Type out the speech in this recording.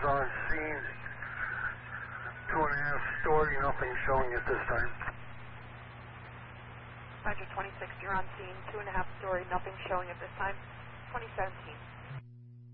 on scene. 2.5 story, nothing showing at this time. Roger, 26, you're on scene. 2.5 story, nothing showing at this time. 2017.